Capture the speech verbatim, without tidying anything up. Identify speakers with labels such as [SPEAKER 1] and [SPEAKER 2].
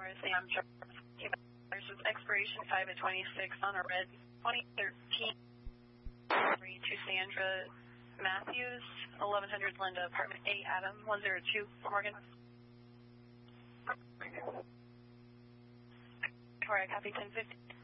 [SPEAKER 1] Sam Jarvis. This is expiration five of twenty-six on a red twenty thirteen. Three to Sandra Matthews, eleven hundred Linda, apartment A, Adam, one zero two, Morgan. Victoria, copy ten fifty.